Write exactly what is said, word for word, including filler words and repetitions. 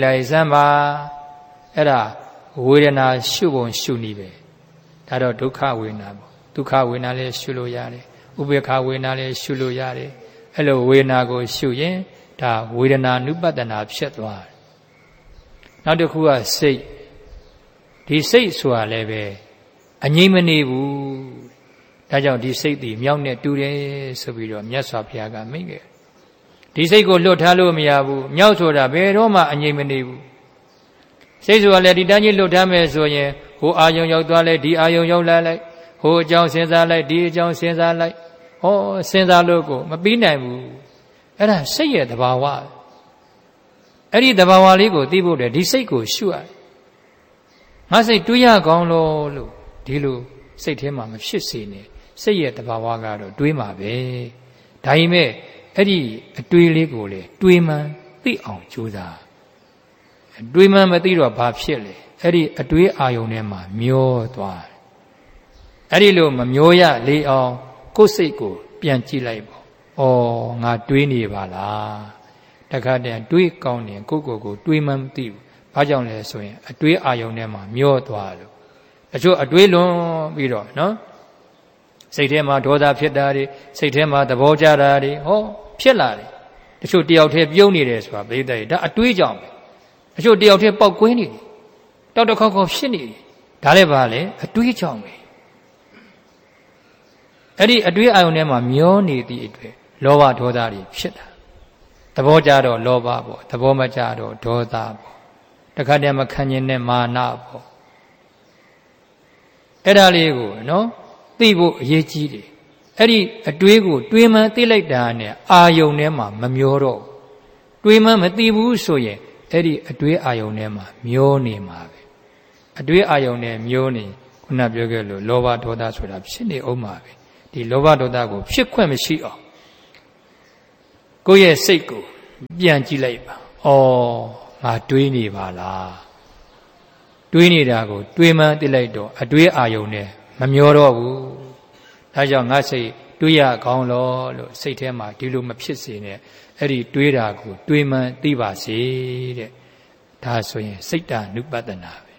လိုက်စမ်းပါအဲ့ဒါဝေဒနာရှုပုံရှုနည်းပဲဒါတော့ဒုက္ခဝေဒနာပေါ့ဒုက္ခဝေဒနာလည်းရှုလို့ရတယ်ဥပေက္ခဝေဒနာလည်းရှုလို့ရတယ်အဲ့လိုဝေဒနာကိုရှုရင်ဒါဝေဒနာနုပတ္တနာဖြစ်သွားတယ်နောက်တစ်ခုကစိတ်ဒီစိတ်ဆိုတာလည်းပဲအငြိမ့်မနေဘူးဒါကြောင့်ဒီစိတ်ဒီမြောက်နဲ့တူတယ်ဆိုပြီးတော့မြတ်စွာဘုရားကမိန့်ခဲ့ဒီစိတ်ကိုလွတ်ထားလို့မရဘူးမြောက်ဆိုတာဘယ်တော့မှအငြိမ့်မနေဘူးစိတ်ဆိုတာလည်းဒီတန်းကြီးလွတ်ထားမယ်ဆိုရင်ဟိုအာယုံရောက်သွားလိုက်ဒီအာယုံရောက်လာလိုက်ဟိုအကြောင်းစဉ်းစားလိုက်ဒီအကြောင်းစဉ်းစားလိုက်ဟောစဉ်းစားလို့ကိုမပြီးနိုင်ဘူးအဲ့ဒါစိတ်ရဲ့သဘာဝအဲ့ဒီသဘာဝလေးကိုသိဖို့တည်းဒီစိတ်ကိုရှုရတယ်ငါစိတ်တွေးရကောင်းလို့လို့ဒီလိုစိတ်ထဲမှာမဖြစ်စေနဲ့စိတ်ရဲ့သဘာဝကတော့တွေးမှာပဲဒါပေမဲ့အဲ့ဒီအတွေးလေးကိုလေတွေးမှန်းသိအောင်ကြိုးစားတွေးမှန်းမသိတော့ဘာဖြစ်လဲအဲ့ဒီအတွေးအာယုံထဲမှာမျောသွားတယ်အဲ့ဒီလိုမမျောရလေအောင်ကိုယ်စိတ်ကိုပြန်ကြည့်လိုက်ပေါ့ဩငါတွေးနေပါလားတခါတည်းတွေးကောင်းတယ်ကိုယ့်ကိုယ်ကိုတွေးမှန်းမသိဘူးဘာကြောင့်လဲဆိုရင်အတွေးအာယုံထဲမှာမျောသွားလို့တချို့အတွေးလွန်ပြီးတော့နော်စိတ်ထဲမှာဒေါသဖြစ်တာတွေစိတ်ထဲမှာသဘောကျတာတွေဟောဖြစ်လာတယ်တချို့တယောက်တည်းပြုံးနေတယ်ဆိုတာပြိတ္တရေဒါအတွေးကြောင့်ပဲတချို့တယောက်တည်းပေါက်ကွင်းနေတယ်တောက်တစ်ခေါက်ခေါက်ဖြစ်နေတယ်ဒါလည်းပါလေအတွေးကြောင့်ပဲအဲ့ဒီအတွေးအာယုံထဲမှာမျောနေသည့်အတွက်လောဘဒေါသတွေဖြစ်တာသဘောကျတော့လောဘပေါ့သဘောမကျတော့ဒေါသပေါ့တခါတည်းမခံကျင်တဲ့မာနပေါ့အဲ့ဒါလေးကိုနော်သိဖို့အရေးကြီးတယ်အဲ့ဒီအတွေးကိုတွေးမှန်းသိလိုက်တာနဲ့အာယုံထဲမှာမမျောတော့တွေးမှန်းမသိဘူးဆိုရင်အဲ့ဒီအတွေးအာယုံထဲမှာမျောနေမှာပဲအတွေးအာယုံနဲ့မျောနေခုနပြောခဲ့လို့လောဘဒေါသဆိုတာဖြစ်နေအောင်မှာပဲဒီလောဘဒေါသကိုဖြစ်ခွင့်မရှိအောင်ကိုယ့်ရဲ့စိတ်ကိုပြန်ကြည့်လိုက်ပါဩငါတွေးနေပါလားတွေးနေတာကိုတွေးမှန်းသိလိုက်တော့အတွေးအာယုံနဲ့မမျောတော့ဘူးဒါကြောင့်ငါစိတ်တွေးရကောင်းလို့လို့စိတ်ထဲမှာဒီလိုမဖြစ်စေနဲ့အဲ့ဒီတွေးတာကိုတွေးမှန်းသိပါစေတဲ့ဒါဆိုရင်စိတ်တ ानु ပတ္တနာပဲ